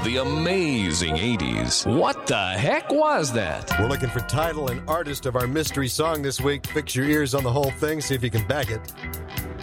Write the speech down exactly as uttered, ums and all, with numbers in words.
the amazing eighties. What the heck was that? We're looking for title and artist of our mystery song this week. Fix your ears on the whole thing, see if you can back it.